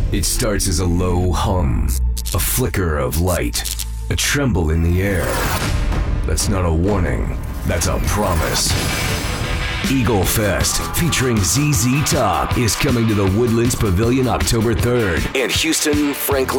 It starts as a low hum, a flicker of light, a tremble in the air. That's not a warning, that's a promise. Eagle Fest, featuring ZZ Top, is coming to the Woodlands Pavilion October 3rd and Houston Franklin